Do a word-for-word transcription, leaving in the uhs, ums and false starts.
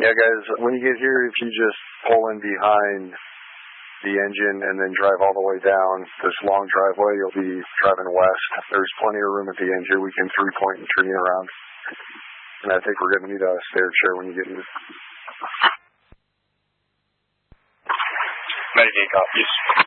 Yeah, guys, when you get here, if you just pull in behind the engine and then drive all the way down this long driveway, you'll be driving west. There's plenty of room at the end here. We can three-point and turn you around. And I think we're going to need a stair chair when you get here. Medicaid copies.